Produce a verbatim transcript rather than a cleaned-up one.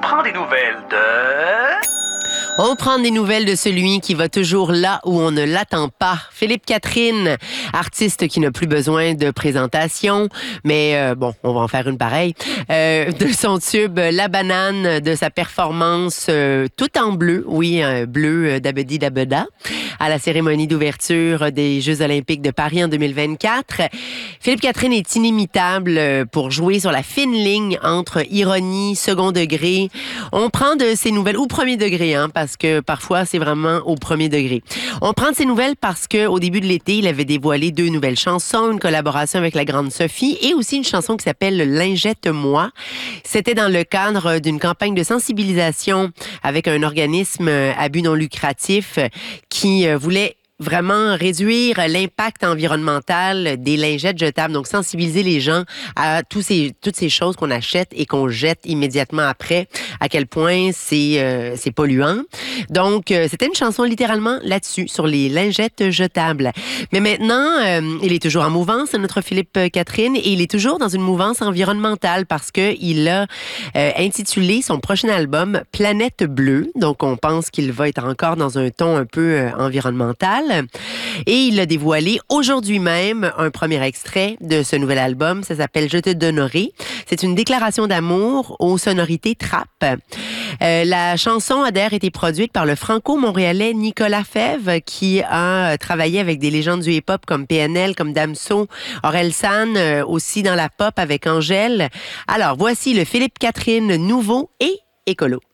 prend des nouvelles de... On prend des nouvelles de celui qui va toujours là où on ne l'attend pas. Philippe Catherine, artiste qui n'a plus besoin de présentation, mais euh, bon, on va en faire une pareille. Euh, de son tube La Banane, de sa performance euh, tout en bleu, oui, un bleu d'Abedi d'Abeda, à la cérémonie d'ouverture des Jeux olympiques de Paris en deux mille vingt-quatre. Philippe Catherine est inimitable pour jouer sur la fine ligne entre ironie, second degré. On prend de ses nouvelles, ou premier degré, hein, parce que parfois, c'est vraiment au premier degré. On prend de ses nouvelles parce qu'au début de l'été, il avait dévoilé deux nouvelles chansons, une collaboration avec la grande Sophie et aussi une chanson qui s'appelle Lingette-moi. C'était dans le cadre d'une campagne de sensibilisation avec un organisme à but non lucratif qui voulait vraiment réduire l'impact environnemental des lingettes jetables, donc sensibiliser les gens à tous ces, toutes ces choses qu'on achète et qu'on jette immédiatement après, à quel point c'est euh, c'est polluant. Donc, euh, c'était une chanson littéralement là-dessus, sur les lingettes jetables. Mais maintenant, euh, il est toujours en mouvance, notre Philippe Catherine, et il est toujours dans une mouvance environnementale parce qu'il a euh, intitulé son prochain album « Planète bleue ». Donc, on pense qu'il va être encore dans un ton un peu euh, environnemental. Et il a dévoilé aujourd'hui même un premier extrait de ce nouvel album. Ça s'appelle « Je te donnerai ». C'est une déclaration d'amour aux sonorités trap. Euh, la chanson a d'ailleurs été produite par le franco-montréalais Nicolas Fèvre, qui a travaillé avec des légendes du hip-hop comme P N L, comme Damso, Orelsan, euh, aussi dans la pop avec Angèle. Alors, voici le Philippe Catherine nouveau et écolo.